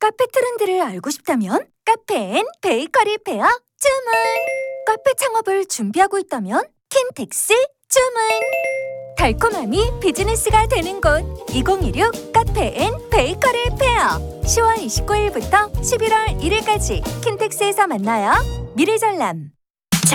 카페 트렌드를 알고 싶다면 카페 앤 베이커리 페어 주문! 카페 창업을 준비하고 있다면 킨텍스 주문! 달콤함이 비즈니스가 되는 곳 2016 카페 앤 베이커리 페어 10월 29일부터 11월 1일까지 킨텍스에서 만나요. 미래전람